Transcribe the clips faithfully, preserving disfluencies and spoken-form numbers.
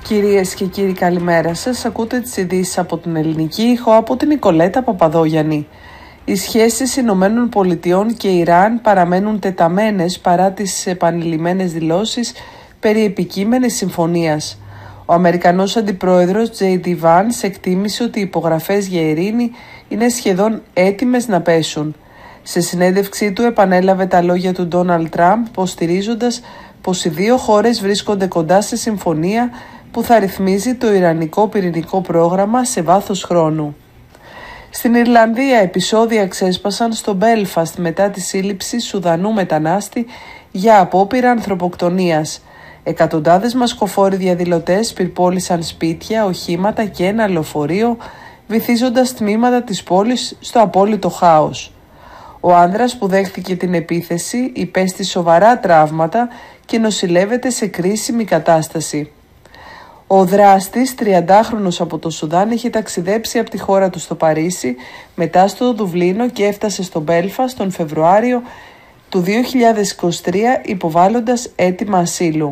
Κυρίες και κύριοι, καλημέρα σας. Ακούτε τις ειδήσεις από την Ελληνική Ήχο από την Νικολέτα Παπαδόγιαννη. Οι σχέσεις Ηνωμένων Πολιτειών και Ιράν παραμένουν τεταμένες παρά τις επανειλημμένες δηλώσεις περί επικείμενης συμφωνίας. Ο Αμερικανός Αντιπρόεδρος τζέι ντι Vance εκτίμησε ότι οι υπογραφές για ειρήνη είναι σχεδόν έτοιμες να πέσουν. Σε συνέντευξή του επανέλαβε τα λόγια του Ντόναλντ Τραμπ, υποστηρίζοντας πως οι δύο χώρες βρίσκονται κοντά σε συμφωνία που θα ρυθμίζει το ιρανικό πυρηνικό πρόγραμμα σε βάθος χρόνου. Στην Ιρλανδία επεισόδια ξέσπασαν στο Μπέλφαστ μετά τη σύλληψη Σουδανού μετανάστη για απόπειρα ανθρωποκτονίας. Εκατοντάδες μασκοφόροι διαδηλωτές πυρπόλησαν σπίτια, οχήματα και ένα λεωφορείο, βυθίζοντας τμήματα της πόλης στο απόλυτο χάος. Ο άνδρας που δέχτηκε την επίθεση υπέστη σοβαρά τραύματα και νοσηλεύεται σε κρίσιμη κατάσταση. Ο δράστης, τριαντάχρονος από το Σουδάν, είχε ταξιδέψει από τη χώρα του στο Παρίσι, μετά στο Δουβλίνο και έφτασε στο Μπέλφαστ τον Φεβρουάριο του δύο χιλιάδες είκοσι τρία υποβάλλοντας αίτημα ασύλου.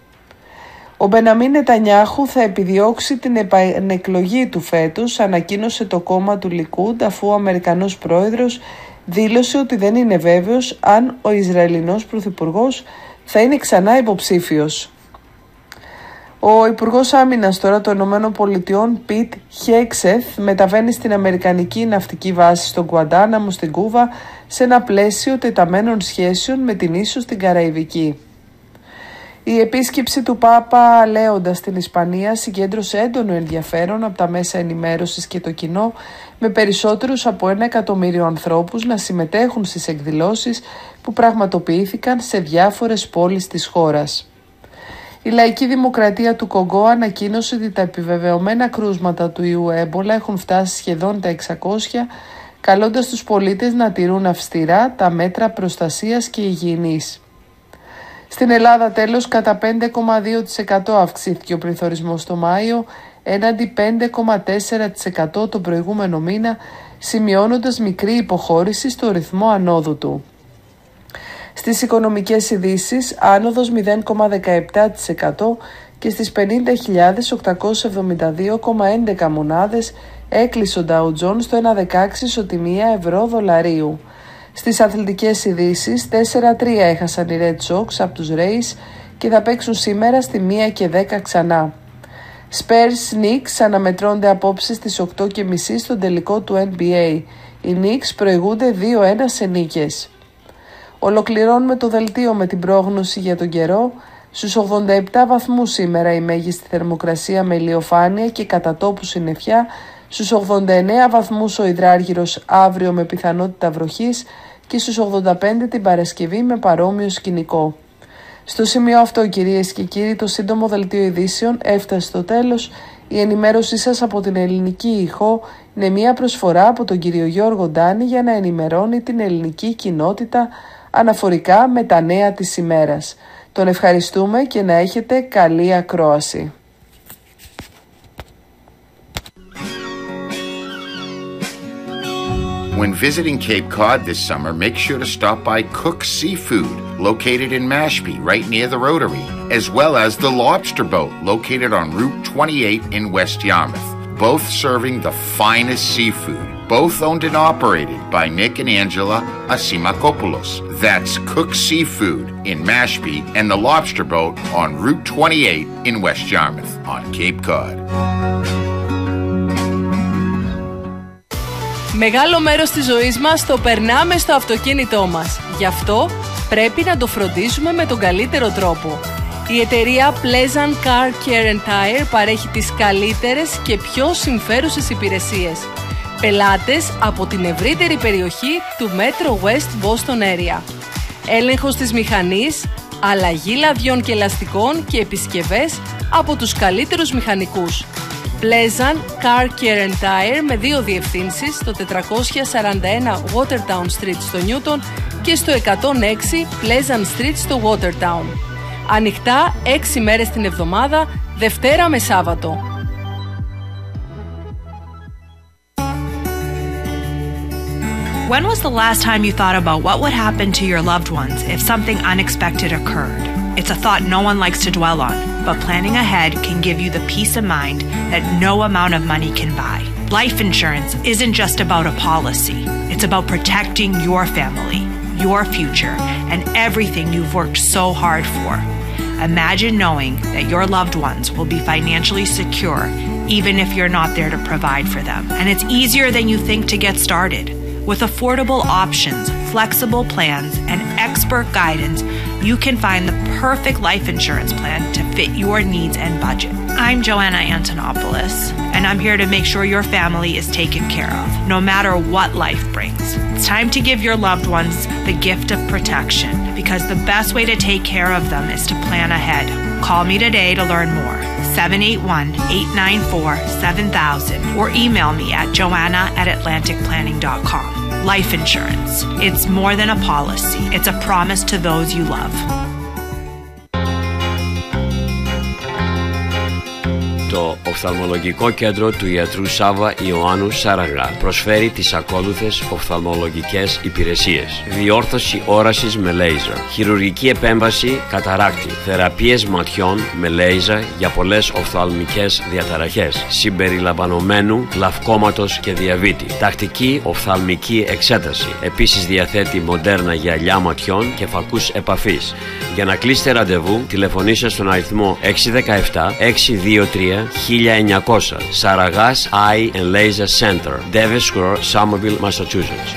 Ο Μπεναμίν Νετανιάχου θα επιδιώξει την επανεκλογή του φέτος, ανακοίνωσε το κόμμα του Λικούντ, αφού ο Αμερικανός πρόεδρος δήλωσε ότι δεν είναι βέβαιος αν ο Ισραηλινός πρωθυπουργός θα είναι ξανά υποψήφιος. Ο Υπουργός Άμυνας τώρα των Ηνωμένων Πολιτειών, Πιτ Χέξεθ, μεταβαίνει στην Αμερικανική ναυτική βάση στον Γκουαντάναμο στην Κούβα σε ένα πλαίσιο τεταμένων σχέσεων με την ίσως την Καραϊβική. Η επίσκεψη του Πάπα Λέοντα στην Ισπανία συγκέντρωσε έντονο ενδιαφέρον από τα μέσα ενημέρωσης και το κοινό, με περισσότερους από ένα εκατομμύριο ανθρώπους να συμμετέχουν στις εκδηλώσεις που πραγματοποιήθηκαν σε διάφορες πόλεις της χώρας. Η Λαϊκή Δημοκρατία του Κογκό ανακοίνωσε ότι τα επιβεβαιωμένα κρούσματα του ιού έμπολα έχουν φτάσει σχεδόν τα εξακόσια, καλώντας τους πολίτες να τηρούν αυστηρά τα μέτρα προστασίας και υγιεινής. Στην Ελλάδα τέλος κατά πέντε κόμμα δύο τοις εκατό αυξήθηκε ο πληθωρισμός το Μάιο, έναντι πέντε κόμμα τέσσερα τοις εκατό τον προηγούμενο μήνα, σημειώνοντας μικρή υποχώρηση στο ρυθμό ανόδου του. Στις οικονομικές ειδήσεις, άνοδος μηδέν κόμμα δεκαεπτά τοις εκατό και στις πενήντα χιλιάδες οκτακόσιες εβδομήντα δύο κόμμα έντεκα μονάδες έκλεισε ο Dow Jones στο ένα κόμμα δεκαέξι ισοτιμία ευρώ δολαρίου. Στις αθλητικές ειδήσεις, τέσσερα τρία έχασαν οι Red Sox από τους Rays και θα παίξουν σήμερα στη μία και δέκα ξανά. Spurs Knicks αναμετρώνται απόψε στις οκτώ και μισή στον τελικό του N B A. Οι Knicks προηγούνται δύο ένα σε νίκες. Ολοκληρώνουμε το δελτίο με την πρόγνωση για τον καιρό. Στους ογδόντα επτά βαθμούς σήμερα η μέγιστη θερμοκρασία με ηλιοφάνεια και κατά τόπου συννεφιά. Στους ογδόντα εννέα βαθμούς ο υδράργυρος αύριο με πιθανότητα βροχής και στους ογδόντα πέντε την Παρασκευή με παρόμοιο σκηνικό. Στο σημείο αυτό, κυρίες και κύριοι, το σύντομο δελτίο ειδήσεων έφτασε στο τέλος. Η ενημέρωσή σας από την Ελληνική Ήχο είναι μια προσφορά από τον κύριο Γιώργο Ντάνη για να ενημερώνει την ελληνική κοινότητα αναφορικά με τα νέα της ημέρας. Τον ευχαριστούμε και να έχετε καλή ακρόαση. When visiting Cape Cod this summer, make sure to stop by Cook Seafood, located in Mashpee, right near the Rotary, as well as the Lobster Boat, located on Route twenty-eight in West Yarmouth, both serving the finest seafood. Both owned and operated by Nick and Angela Asimakopoulos. That's Cook Seafood in Mashpee and the Lobster Boat on Route twenty-eight in West Yarmouth on Cape Cod. Μεγάλο μέρος της ζωής μας το περνάμε στο αυτοκίνητό μας. Γι' αυτό πρέπει να το φροντίσουμε με τον καλύτερο τρόπο. Η εταιρεία Pleasant Car Care and Tire παρέχει τις καλύτερες και πιο συμφέρουσες υπηρεσίες. Πελάτες από την ευρύτερη περιοχή του Metro West Boston Area. Έλεγχος της μηχανής, αλλαγή λαδιών και ελαστικών και επισκευές από τους καλύτερους μηχανικούς. Pleasant Car Care and Tire με δύο διευθύνσεις στο τετρακόσια σαράντα ένα Watertown Street στο Newton και στο εκατόν έξι Pleasant Street στο Watertown. Ανοιχτά έξι μέρες την εβδομάδα, Δευτέρα με Σάββατο. When was the last time you thought about what would happen to your loved ones if something unexpected occurred? It's a thought no one likes to dwell on, but planning ahead can give you the peace of mind that no amount of money can buy. Life insurance isn't just about a policy. It's about protecting your family, your future, and everything you've worked so hard for. Imagine knowing that your loved ones will be financially secure even if you're not there to provide for them. And it's easier than you think to get started. With affordable options, flexible plans, and expert guidance, you can find the perfect life insurance plan to fit your needs and budget. I'm Joanna Antonopoulos, and I'm here to make sure your family is taken care of, no matter what life brings. It's time to give your loved ones the gift of protection, because the best way to take care of them is to plan ahead. Call me today to learn more. seven eight one, eight nine four, seven thousand or email me at joanna at atlantic planning dot com. Life insurance. It's more than a policy. It's a promise to those you love. Το οφθαλμολογικό κέντρο του ιατρού Σάβα Ιωάννου Σαραγά προσφέρει τις ακόλουθες οφθαλμολογικές υπηρεσίες: διόρθωση όρασης με λέιζερ, χειρουργική επέμβαση καταράκτη, θεραπείες ματιών με λέιζερ για πολλές οφθαλμικές διαταραχές, συμπεριλαμβανομένου γλαυκώματος και διαβήτη, τακτική οφθαλμική εξέταση. Επίσης διαθέτει μοντέρνα γυαλιά ματιών και φακούς επαφής. Για να κλείσετε ραντεβού, τηλεφωνήστε στον αριθμό έξι ένα επτά, έξι δύο τρία, χίλια εννιακόσια. Saragás Eye and Laser Center, Davis Square, Somerville, Massachusetts.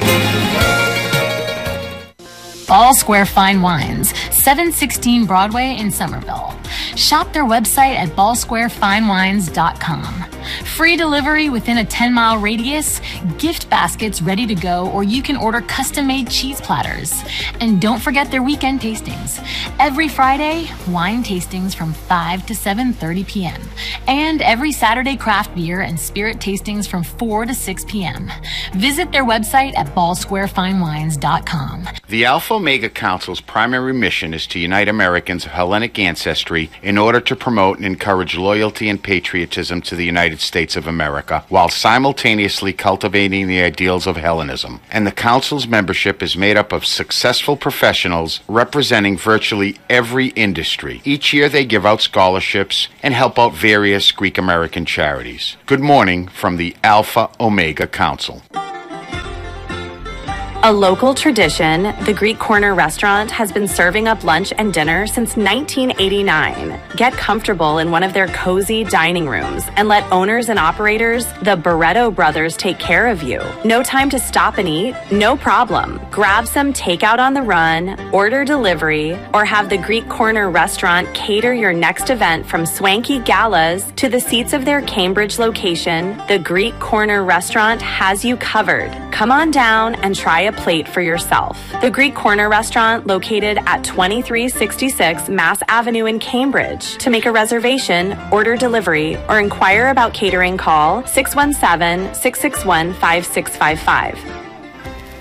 Ball Square Fine Wines, seven sixteen Broadway in Somerville. Shop their website at ball square fine wines dot com. Free delivery within a ten mile radius, gift baskets ready to go, or you can order custom-made cheese platters. And don't forget their weekend tastings. Every Friday, wine tastings from five to seven thirty p.m. And every Saturday, craft beer and spirit tastings from four to six p.m. Visit their website at ball square fine wines dot com. The Alpha Omega Council's primary mission is to unite Americans of Hellenic ancestry in order to promote and encourage loyalty and patriotism to the United States of America, while simultaneously cultivating the ideals of Hellenism. And the Council's membership is made up of successful professionals representing virtually every industry. Each year they give out scholarships and help out various Greek American charities. Good morning from the Alpha Omega Council. A local tradition, the Greek Corner restaurant has been serving up lunch and dinner since nineteen eighty-nine. Get comfortable in one of their cozy dining rooms and let owners and operators, the Barretto brothers, take care of you. No time to stop and eat? No problem. Grab some takeout on the run, order delivery, or have the Greek Corner restaurant cater your next event from swanky galas to the seats of their Cambridge location. The Greek Corner restaurant has you covered. Come on down and try a plate for yourself. The Greek Corner restaurant, located at twenty-three sixty-six Mass Avenue in Cambridge. To make a reservation, order delivery, or inquire about catering, call six one seven, six six one, five six five five.